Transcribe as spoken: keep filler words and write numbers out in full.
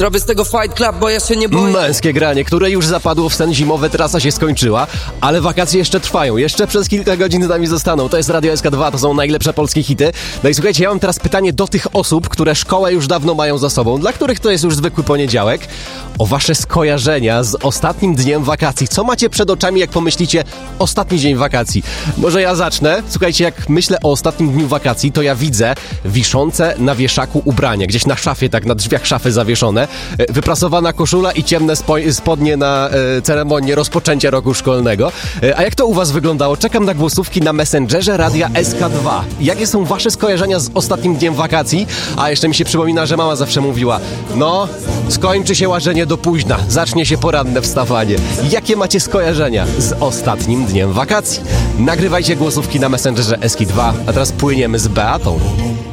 Zrobię z tego Fight Club, bo ja się nie boję. Męskie granie, które już zapadło w sen zimowy, trasa się skończyła, ale wakacje jeszcze trwają, jeszcze przez kilka godzin z nami zostaną. To jest Radio S K dwa, to są najlepsze polskie hity. No i słuchajcie, ja mam teraz pytanie do tych osób, które szkołę już dawno mają za sobą, dla których to jest już zwykły poniedziałek, o wasze skojarzenia z ostatnim dniem wakacji. Co macie przed oczami, jak pomyślicie ostatni dzień wakacji? Może ja zacznę. Słuchajcie, jak myślę o ostatnim dniu wakacji, to ja widzę wiszące na wieszaku ubranie, gdzieś na szafie, tak na drzwiach szafy zawieszone, wyprasowana koszula i ciemne spo- spodnie na e, ceremonię rozpoczęcia roku szkolnego. E, a jak to u was wyglądało? Czekam na głosówki na Messengerze Radia S K dwa. Jakie są wasze skojarzenia z ostatnim dniem wakacji? A jeszcze mi się przypomina, że mama zawsze mówiła, no, skończy się łażenie do późna, zacznie się poranne wstawanie. Jakie macie skojarzenia z ostatnim dniem wakacji? Nagrywajcie głosówki na Messengerze S K dwa, a teraz płyniemy z Beatą.